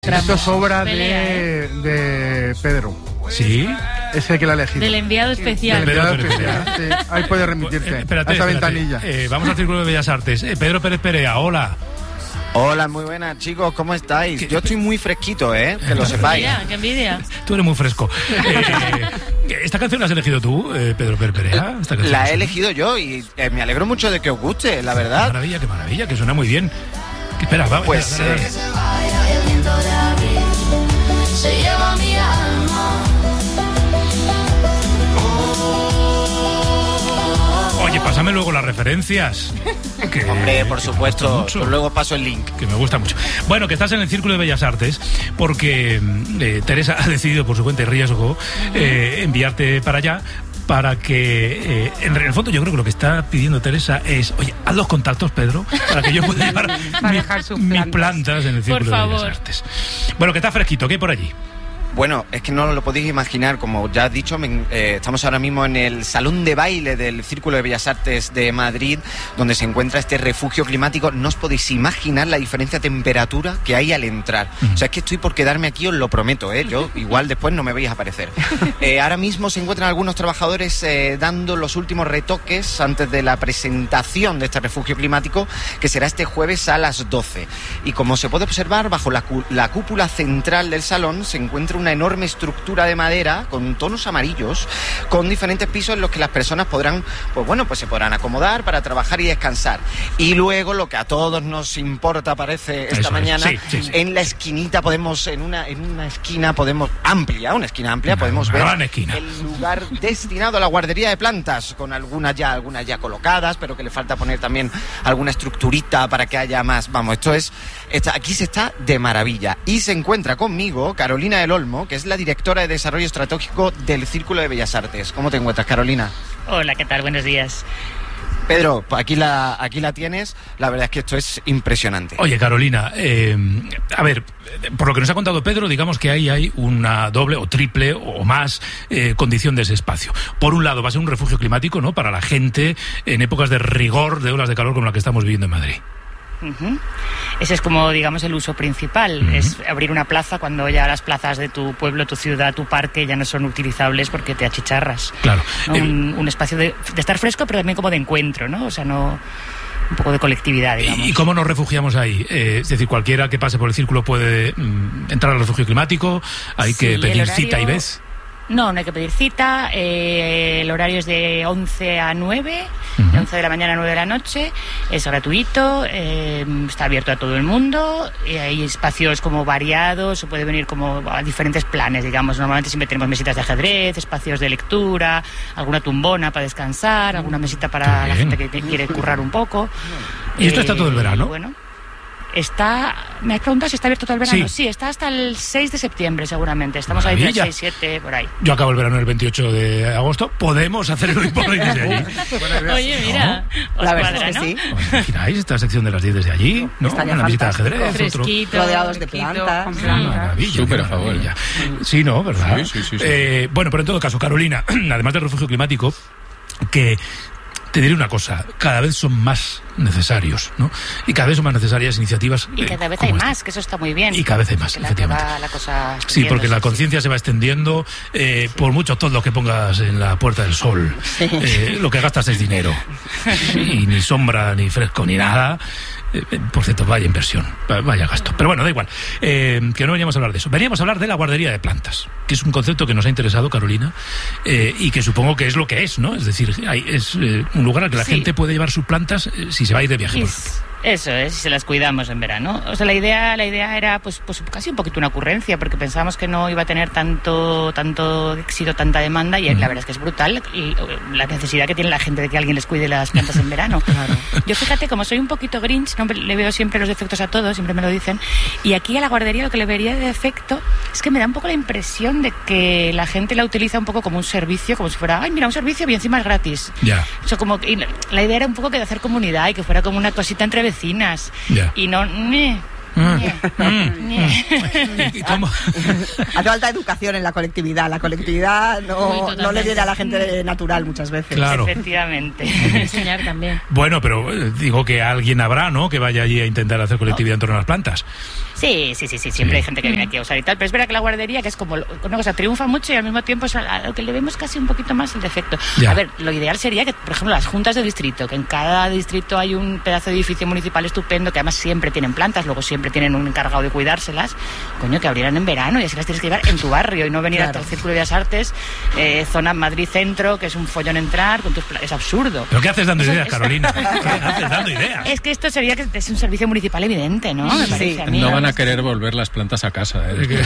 Esto es obra de Pedro. ¿Sí? Ese que la ha elegido. Del enviado especial. Del enviado especial, sí. Ahí puedes remitirte a esa ventanilla. Vamos al Círculo de Bellas Artes. Pedro Pérez Perea, hola. Hola, muy buenas, chicos, ¿cómo estáis? Yo estoy muy fresquito, que lo sepáis. ¡Qué envidia! Tú eres muy fresco. ¿Esta canción la has elegido tú, Pedro Pérez Perea? La he elegido yo y me alegro mucho de que os guste, la verdad. Qué maravilla, que suena muy bien. Espera, va. Pues... Se lleva mi alma. Oye, pásame luego las referencias. Hombre, por supuesto, luego paso el link. Que me gusta mucho. Bueno, que estás en el Círculo de Bellas Artes porque Teresa ha decidido por su cuenta y riesgo enviarte para allá para que, en el fondo yo creo que lo que está pidiendo Teresa es, oye, haz los contactos, Pedro, para que yo pueda llevar mis plantas en el Círculo de Bellas Artes. Bueno, que está fresquito, ¿qué hay por allí? Bueno, es que no lo podéis imaginar, como ya has dicho, estamos ahora mismo en el salón de baile del Círculo de Bellas Artes de Madrid, donde se encuentra este refugio climático. No os podéis imaginar la diferencia de temperatura que hay al entrar. O sea, es que estoy por quedarme aquí, os lo prometo, yo igual después no me veis aparecer. Ahora mismo se encuentran algunos trabajadores dando los últimos retoques antes de la presentación de este refugio climático, que será este jueves a las 12. Y como se puede observar, bajo la cúpula central del salón se encuentra una enorme estructura de madera con tonos amarillos, con diferentes pisos en los que las personas podrán, pues se podrán acomodar para trabajar y descansar. Y luego, lo que a todos nos importa, parece, esta mañana, en la esquinita podemos, en una esquina podemos, una esquina amplia, podemos ver el lugar destinado a la guardería de plantas, con algunas ya colocadas, pero que le falta poner también alguna estructurita para que haya más. Vamos, aquí se está de maravilla. Y se encuentra conmigo Carolina del Olmo, que es la directora de Desarrollo Estratégico del Círculo de Bellas Artes. ¿Cómo te encuentras, Carolina? Hola, ¿qué tal? Buenos días. Pedro, aquí la tienes. La verdad es que esto es impresionante. Oye, Carolina, a ver, por lo que nos ha contado Pedro, digamos que ahí hay una doble o triple o más condición de ese espacio. Por un lado, va a ser un refugio climático, ¿no?, para la gente en épocas de rigor, de olas de calor como la que estamos viviendo en Madrid. Ese es como, digamos, el uso principal, es abrir una plaza cuando ya las plazas de tu pueblo, tu ciudad, tu parque ya no son utilizables porque te achicharras. Claro. ¿No? Un espacio de estar fresco, pero también como de encuentro, ¿no? O sea, no... un poco de colectividad, digamos. ¿Y cómo nos refugiamos ahí? Es decir, cualquiera que pase por el círculo puede entrar al refugio climático, hay que pedir cita y vez. No hay que pedir cita. El horario es de 11 a 9, de 11 de la mañana a 9 de la noche. Es gratuito, está abierto a todo el mundo. Hay espacios como variados, se puede venir como a diferentes planes, digamos. Normalmente siempre tenemos mesitas de ajedrez, espacios de lectura, alguna tumbona para descansar, alguna mesita para la gente que quiere currar un poco. ¿Y esto está todo el verano? Bueno. Me has preguntado si está abierto todo el verano. Sí, está hasta el 6 de septiembre seguramente. Estamos ahí del 6, 7, por ahí. Yo acabo el verano el 28 de agosto. ¿Podemos hacer el Hoy desde allí? Oye, mira, la verdad es que sí. ¿Os imagináis esta sección de las 10 desde allí? ¿No? Una visita de ajedrez. Fresquito, rodeados de plantas. Maravilla. Súper a favor. Sí, ¿no? ¿Verdad? Sí. Bueno, pero en todo caso, Carolina, además del refugio climático, que... te diré una cosa, cada vez son más necesarios, ¿no? Y cada vez son más necesarias iniciativas. Y cada vez hay más, que eso está muy bien. Y cada vez hay más, efectivamente. Sí, porque la conciencia se va extendiendo. Por mucho todo que pongas en la Puerta del Sol, lo que gastas es dinero. Y ni sombra, ni fresco, ni nada. Por cierto, vaya inversión, vaya gasto. Pero bueno, da igual, que no veníamos a hablar de eso. Veníamos a hablar de la guardería de plantas, que es un concepto que nos ha interesado, Carolina, y que supongo que es lo que es, ¿no? Es decir, es un lugar al que la gente puede llevar sus plantas si se va a ir de viaje, por ejemplo. Eso es, si se las cuidamos en verano. O sea, la idea era pues casi un poquito una ocurrencia, porque pensábamos que no iba a tener tanto éxito, tanta demanda, y la verdad es que es brutal la necesidad que tiene la gente de que alguien les cuide las plantas en verano. Claro. Yo, fíjate, como soy un poquito grinch, ¿no? Le veo siempre los defectos a todos, siempre me lo dicen, y aquí a la guardería lo que le vería de defecto es que me da un poco la impresión de que la gente la utiliza un poco como un servicio, como si fuera, ay, mira, un servicio y encima es gratis. Ya. O sea, como, y la idea era un poco que de hacer comunidad y que fuera como una cosita entre vecinas. Yeah. Y no ¿Cómo? Hace falta educación en la colectividad. La colectividad no le viene a la gente natural muchas veces. Claro. Efectivamente. Enseñar también. Bueno, pero digo que alguien habrá, ¿no?, que vaya allí a intentar hacer colectividad en torno a las plantas. Sí, siempre hay gente que viene aquí a usar y tal, pero es verdad que la guardería, que es como una cosa, triunfa mucho y al mismo tiempo es a lo que le vemos casi un poquito más el defecto. Ya. A ver, lo ideal sería que, por ejemplo, las juntas de distrito, que en cada distrito hay un pedazo de edificio municipal estupendo, que además siempre tienen plantas, luego siempre tienen un encargado de cuidárselas, coño, que abrieran en verano y así las tienes que llevar en tu barrio y no venir hasta el Círculo de Bellas Artes, zona Madrid Centro, que es un follón entrar, es absurdo. ¿Pero qué haces dando ideas, Carolina? ¿Qué haces dando ideas? Es que esto sería que es un servicio municipal evidente, ¿no? Me parece a mí. No van a querer volver las plantas a casa.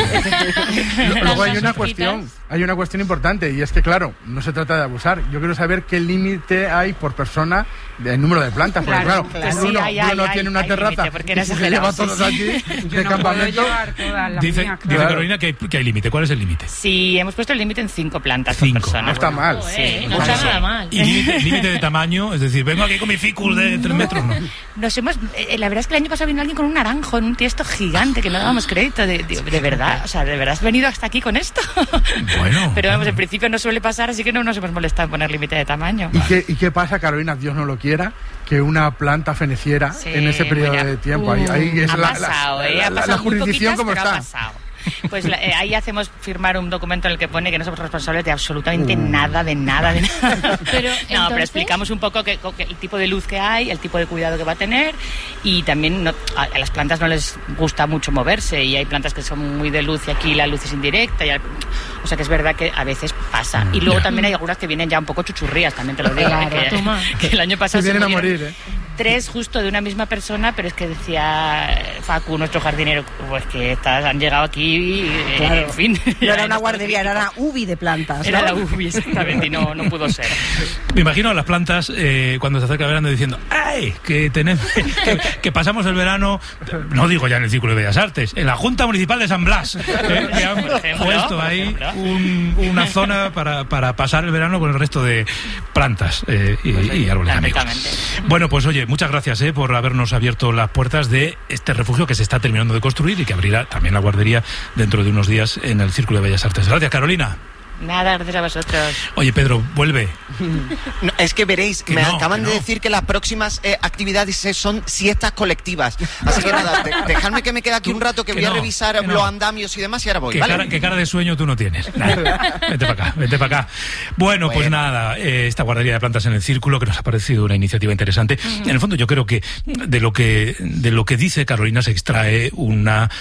Luego hay una cuestión importante, y es que, claro, no se trata de abusar. Yo quiero saber qué límite hay por persona del número de plantas. Porque, claro. Bruno tiene una terraza y se lleva todos aquí de campamento. Dice Carolina que hay límite. ¿Cuál es el límite? Sí, hemos puesto el límite en 5 plantas 5. por persona. No está mal. Sí, no está nada mal. ¿Y límite de tamaño? Es decir, vengo aquí con mi ficus de 3 metros, ¿no? La verdad es que el año pasado vino alguien con un naranjo en un tiesto gigante que no dábamos crédito. De verdad, o sea, ¿de verdad has venido hasta aquí con esto? Bueno. Pero vamos, en principio no suele pasar, así que no nos hemos molestado en poner límite de tamaño. ¿Y qué pasa, Carolina? Dios no lo quiera, que una planta feneciera en ese periodo de tiempo. Ahí es la jurisdicción como está. Pues ahí hacemos firmar un documento en el que pone que no somos responsables de absolutamente nada. Pero explicamos un poco que el tipo de luz que hay, el tipo de cuidado que va a tener, y también a las plantas no les gusta mucho moverse, y hay plantas que son muy de luz y aquí la luz es indirecta, o sea que es verdad que a veces pasa. Y luego también hay algunas que vienen ya un poco chuchurrías, también te lo digo, que el año pasado se vienen a morir, 3 justo de una misma persona, pero es que decía Facu, nuestro jardinero, pues que han llegado aquí en fin. No era una guardería, era una UBI de plantas. Era la UBI, exactamente, y no pudo ser. Me imagino a las plantas cuando se acerca el verano diciendo ¡ay! Que pasamos el verano, no digo ya en el Círculo de Bellas Artes, en la Junta Municipal de San Blas, que han puesto ahí una zona para pasar el verano con el resto de plantas y árboles amigos. Bueno, pues oye, muchas gracias por habernos abierto las puertas de este refugio que se está terminando de construir y que abrirá también la guardería dentro de unos días en el Círculo de Bellas Artes. Gracias, Carolina. Nada, gracias a vosotros. Oye, Pedro, vuelve. No, es que veréis, que me acaban de decir que las próximas actividades son siestas colectivas. Así que nada, dejadme que me quede aquí un rato que voy a revisar los andamios y demás y ahora voy. ¿Qué cara de sueño tú no tienes? Vete para acá. Bueno, pues nada, esta guardería de plantas en el Círculo, que nos ha parecido una iniciativa interesante. En el fondo yo creo que de lo que dice Carolina se extrae una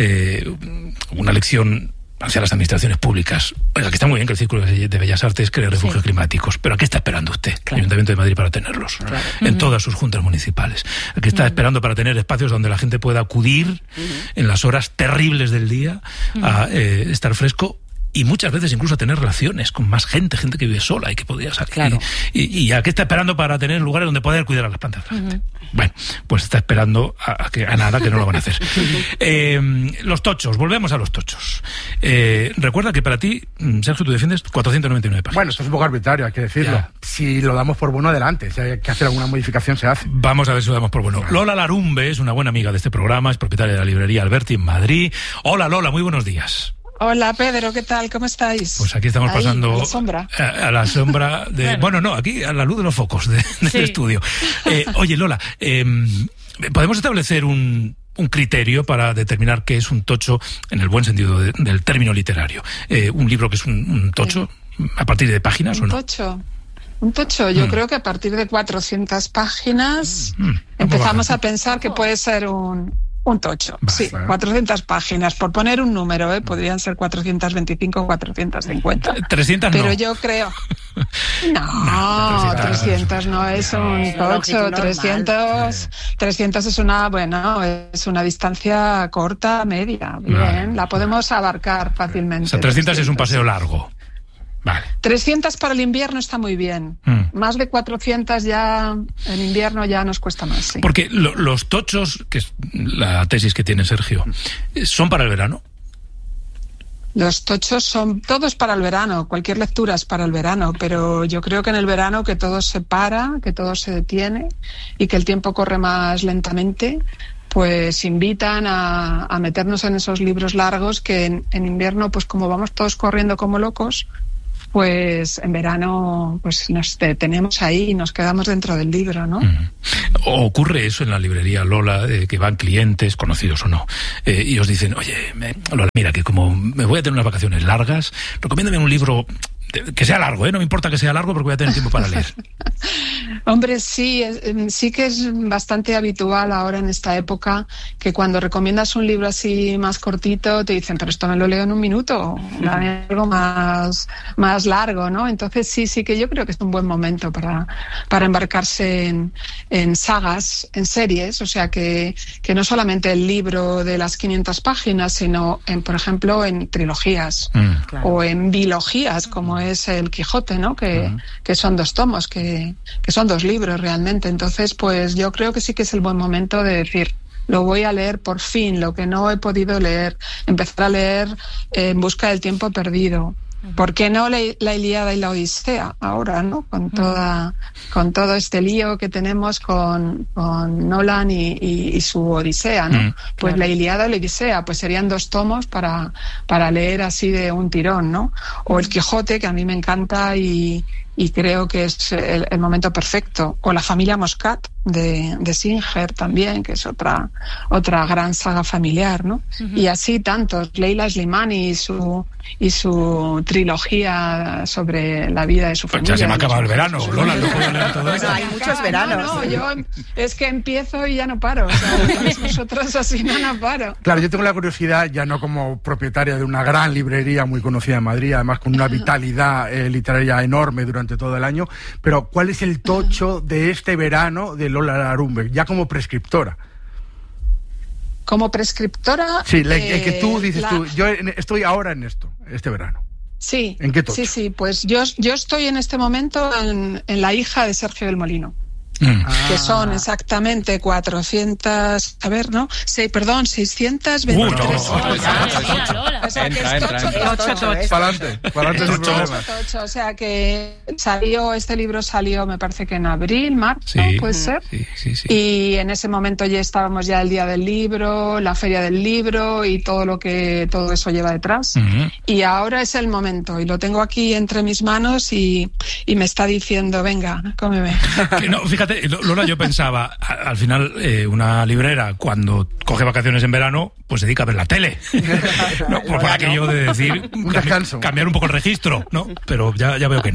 lección hacia las administraciones públicas. Oiga, que está muy bien que el Círculo de Bellas Artes cree refugios climáticos, pero ¿a qué está esperando usted, el Ayuntamiento de Madrid, para tenerlos? En todas sus juntas municipales. ¿A qué está esperando para tener espacios donde la gente pueda acudir en las horas terribles del día a estar fresco? Y muchas veces incluso a tener relaciones con más gente que vive sola y que podría salir. Claro. ¿Y a qué está esperando para tener lugares donde poder cuidar a las plantas de la gente? Bueno, pues está esperando a nada, que no lo van a hacer. Los tochos, volvemos a los tochos. Recuerda que para ti, Sergio, tú defiendes 499 páginas. Bueno, esto es un poco arbitrario, hay que decirlo. Ya. Si lo damos por bueno, adelante. Si hay que hacer alguna modificación, se hace. Vamos a ver si lo damos por bueno. Lola Larumbe es una buena amiga de este programa, es propietaria de la librería Alberti en Madrid. Hola, Lola, muy buenos días. Hola, Pedro, ¿qué tal? ¿Cómo estáis? Pues aquí estamos pasando a la sombra de... Bueno, no, aquí a la luz de los focos del estudio. Oye, Lola, ¿podemos establecer un criterio para determinar qué es un tocho en el buen sentido del término literario? ¿Un libro que es un tocho a partir de páginas o no? Un tocho, yo creo que a partir de 400 páginas empezamos a pensar que puede ser un tocho, sí, 400 páginas, por poner un número, podrían ser 425 o 450. 300 no. Pero yo creo... No, 300 no es un tocho, 300 es una distancia corta, media, bien, la podemos abarcar fácilmente. O sea, 300 es un paseo largo. Vale. 300 para el invierno está muy bien. Más de 400 ya en invierno ya nos cuesta más. Sí. Porque los tochos, que es la tesis que tiene Sergio, ¿son para el verano? Los tochos son todos para el verano, cualquier lectura es para el verano, pero yo creo que en el verano que todo se para, que todo se detiene y que el tiempo corre más lentamente, pues invitan a meternos en esos libros largos que en invierno, pues como vamos todos corriendo como locos, pues en verano pues nos detenemos ahí y nos quedamos dentro del libro, ¿no? Ocurre eso en la librería, Lola, que van clientes, conocidos o no, y os dicen, oye, Lola, mira, que como me voy a tener unas vacaciones largas, recomiéndame un libro que sea largo, no me importa que sea largo porque voy a tener tiempo para leer. Hombre, sí que es bastante habitual ahora en esta época que cuando recomiendas un libro así más cortito te dicen, pero esto me lo leo en un minuto, dame algo más largo, ¿no? Entonces sí que yo creo que es un buen momento para embarcarse en sagas, en series, o sea que no solamente el libro de las 500 páginas, sino por ejemplo en trilogías claro. O en bilogías, como es el Quijote, ¿no? Que son 2 tomos, que son 2 libros realmente. Entonces, pues yo creo que sí que es el buen momento de decir, lo voy a leer por fin, lo que no he podido leer, empezar a leer En busca del tiempo perdido. ¿Por qué no la Ilíada y la Odisea ahora, ¿no? Con todo este lío que tenemos con Nolan y su Odisea, ¿no? Pues la Ilíada y la Odisea, pues serían 2 tomos para leer así de un tirón, ¿no? O el Quijote, que a mí me encanta y creo que es el momento perfecto. O la familia Moscat de Singer también, que es otra gran saga familiar, ¿no? Y así tantos. Leila Slimani y su trilogía sobre la vida de su familia. Pues ya se me ha acabado el verano, Lola, no puedo leer todo esto. Hay muchos veranos. No, yo es que empiezo y ya no paro. O sea, nosotros así no paro. Claro, yo tengo la curiosidad, ya no como propietaria de una gran librería muy conocida en Madrid, además con una vitalidad literaria enorme durante todo el año, pero ¿cuál es el tocho de este verano de Lola Larumbe, ya como prescriptora? Como prescriptora... Sí, el que tú dices, yo estoy ahora en esto, este verano. Sí. ¿En qué tocho? Sí, pues yo estoy en este momento en La hija de Sergio del Molino. Que son exactamente 400, a ver, ¿no? 623. Para adelante sin problemas. O sea que este libro salió, me parece que en abril, marzo, puede ser. Sí. Y en ese momento ya estábamos el día del libro, la feria del libro y todo eso lleva detrás. Y ahora es el momento y lo tengo aquí entre mis manos y me está diciendo, venga, cómeme. Que no, fíjate, Lola, yo pensaba, al final, una librera, cuando coge vacaciones en verano, pues se dedica a ver la tele. ¿No? Por aquello de decir, cambiar un poco el registro, ¿no? Pero ya veo que no.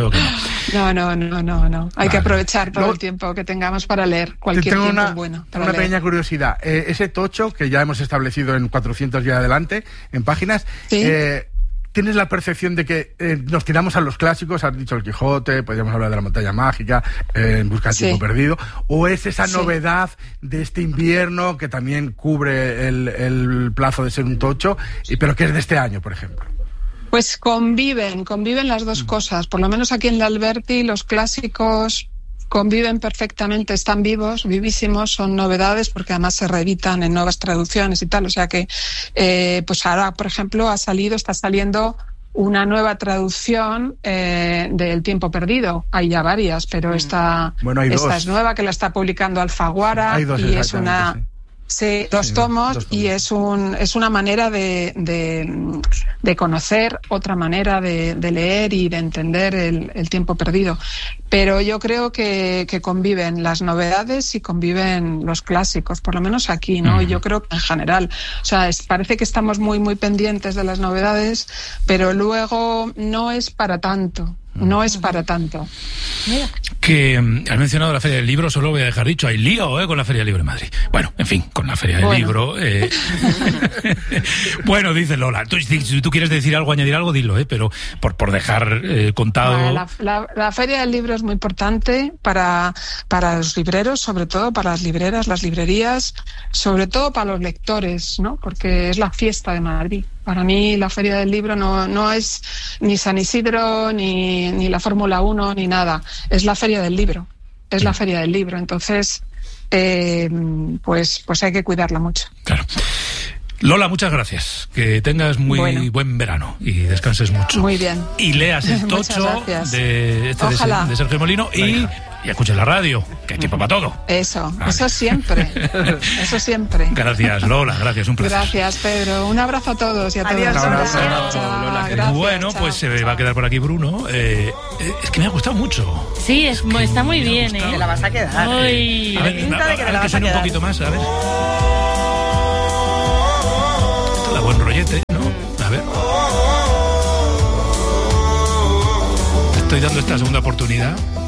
No. Hay que aprovechar todo el tiempo que tengamos para leer. Cualquier tiempo es bueno. Tengo una pequeña curiosidad. Ese tocho, que ya hemos establecido en 400 y adelante, en páginas... ¿Sí? ¿Tienes la percepción de que nos tiramos a los clásicos? Has dicho el Quijote, podríamos hablar de la montaña mágica, En busca del tiempo perdido. ¿O es esa novedad de este invierno que también cubre el plazo de ser un tocho, pero que es de este año, por ejemplo? Pues conviven las 2 cosas. Por lo menos aquí en la Alberti, los clásicos conviven perfectamente, están vivísimos, son novedades porque además se reeditan en nuevas traducciones y tal, o sea que pues ahora, por ejemplo, está saliendo una nueva traducción del Tiempo Perdido. Hay ya varias, pero esta es nueva, que la está publicando Alfaguara y es una... Sí, 2 tomos y es una manera de conocer, otra manera de leer y de entender el tiempo perdido. Pero yo creo que conviven las novedades y conviven los clásicos, por lo menos aquí, ¿no? Y yo creo que en general, o sea, parece que estamos muy, muy pendientes de las novedades, pero luego no es para tanto. No es para tanto. Que has mencionado la Feria del Libro, solo voy a dejar dicho, hay lío con la Feria del Libro de Madrid. Bueno, en fin, con la Feria del Libro. Bueno, dice Lola, si tú quieres decir algo, añadir algo, dilo, pero por dejar contado... Bueno, la Feria del Libro es muy importante para los libreros, sobre todo para las libreras, las librerías, sobre todo para los lectores, ¿no? Porque es la fiesta de Madrid. Para mí la Feria del Libro no es ni San Isidro, ni la Fórmula 1, ni nada. Es la Feria del Libro. Es la Feria del Libro. Entonces, pues hay que cuidarla mucho. Claro. Lola, muchas gracias. Que tengas muy buen verano y descanses mucho. Muy bien. Y leas el tocho de Sergio Molino y escuches la radio, que hay tiempo para todo. Eso siempre. Eso siempre. Gracias, Lola. Gracias, un placer. Gracias, Pedro. Un abrazo a todos y a todos. Adiós, Lola. Lola, gracias, bueno, pues se va a quedar por aquí Bruno. Es que me ha gustado mucho. Sí, está muy bien, ¿eh? Te la vas a quedar. A ver, que suene un poquito más, a ver. Buen rollete, ¿no? A ver. Estoy dando esta segunda oportunidad